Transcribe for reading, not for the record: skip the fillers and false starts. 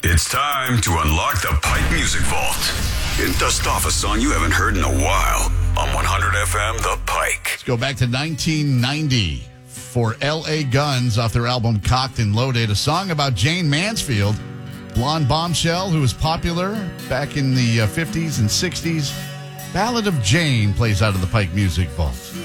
It's time to unlock the Pike Music Vault and dust off a song you haven't heard in a while on 100 FM The Pike. Let's go back to 1990 for L.A. Guns off their album Cocked and Loaded, a song about Jane Mansfield, blonde bombshell who was popular back in the 50s and 60s. Ballad of Jane plays out of the Pike Music Vault.